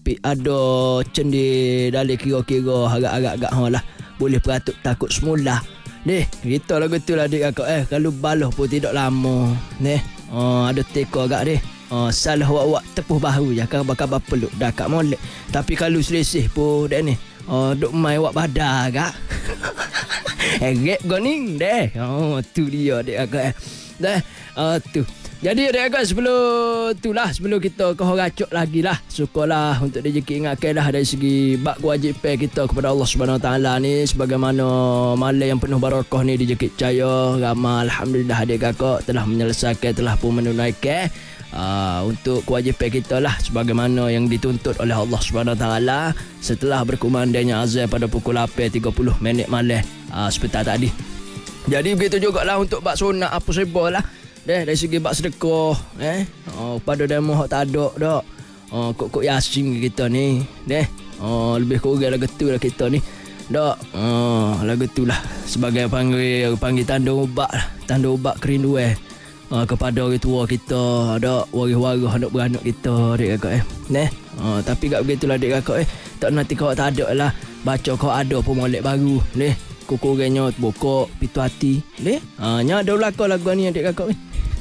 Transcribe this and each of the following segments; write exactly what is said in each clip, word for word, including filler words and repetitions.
tapi ada cendi dalam kira-kira agak-agak ha lah. Boleh peratuk takut semula. Ni, kita lagu tu lah adik kakak eh. Kalau baloh pun tidak lama. Ni, oh, ada teko agak ni. Oh, salah wak-wak tepuh bahu je. Kan bakal peluk dah kat molek. Tapi kalau selisih pun dah ni. Oh, duk main wak badar agak. Eh, gap goning deh. Oh, tu dia adik kakak eh. Dah, uh, tu. Jadi adik kakak sebelum tu lah, sebelum kita ke horacuk lagi lah, syukurlah untuk rezeki ingatkan dah dari segi bak kewajipan kita kepada Allah Subhanahu Wa Taala ni, sebagaimana malam yang penuh barakah ni dijekit cahaya ramai. Alhamdulillah adik kakak telah menyelesaikan, telah pun menunaikan uh, untuk kewajipan kita lah sebagaimana yang dituntut oleh Allah Subhanahu Wa Taala setelah berkumandangnya azan pada pukul lapan tiga puluh minit malam uh, sebentar tadi. Jadi begitu jugalah untuk bak sunat apa sebab lah. Deh, dari segi bak sedekah eh oh, pada demo hak tak ada dak. Oh, kok-kok yasin kita ni. Deh. Oh, lebih kurang lagu tu lah kita ni. Dak. Oh, lagu tu lah sebagai panggil panggil tanda ubat lah. Tanda ubat kerinduan uh, kepada orang tua kita, dak waris-waris anak beranak kita adik kakak eh. Neh. Oh, tapi gak begitulah adik kakak eh. Tak nanti kau tak ada lah. Baca kau ada pun molek baru. Neh. Kukurenya bokok pitu hati. Neh. Ha, nya ada belakang lagu ni adik kakak ni.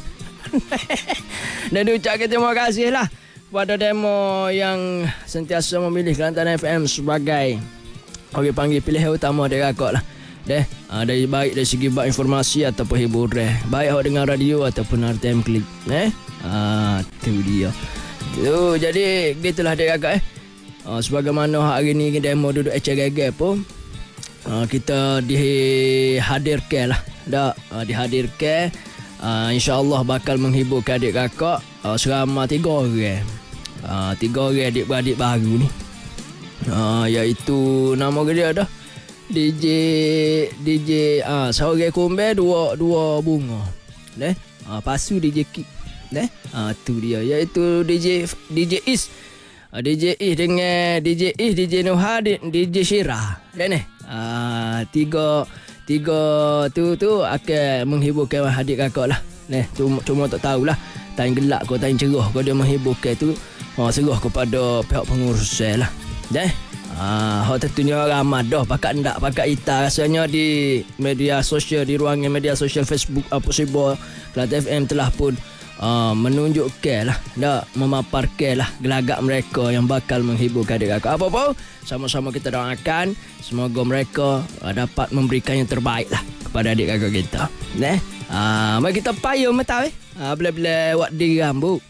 Dan diucapkan terima kasih lah kepada demo yang sentiasa memilih Kelantan F M sebagai orang panggil pilihan utama dia kakak lah. Deh, uh, dari baik dari segi bak informasi ataupun hiburan, baik awak dengar radio ataupun R T M Klik. Eh, ah, tu dia. Tu jadi gitulah dia kakak eh. Uh, sebagaimana hari ni demo duduk H G G pun uh, kita dihadirkan lah. Dak, uh, dihadirkan. Uh, InsyaAllah bakal menghiburkan adik kakak uh, selama tiga orang uh, Tiga orang adik-beradik baru ni uh, iaitu nama dia dah D J D J uh, seorang kumbe dua dua bunga deh uh, pasu D J Kik deh uh, tu dia iaitu D J D J Is uh, D J Is dengan D J Is D J Nuha D J Syirah deh ni uh, tiga Tiga tu tu akan menghiburkan adik kakak lah. Nah, cuma, cuma tak tahulah. Time gelap kau, time cerah kau dia menghiburkan tu. Oh, serah kepada pihak pengurus lah. Dah. Ah, hak tentunya ramai dah pakat ndak pakat ita rasanya di media sosial, di ruangan media sosial Facebook apa sebab Kelantan F M telah pun uh, menunjukkan lah, dak memaparkan lah gelagak mereka yang bakal menghiburkan adik kakak. Apa-apa sama-sama kita doakan semoga mereka uh, dapat memberikan yang terbaik lah kepada adik kakak kita. Nah, ah, mari kita payung mata eh. Ah, bila-bila wak di rambut.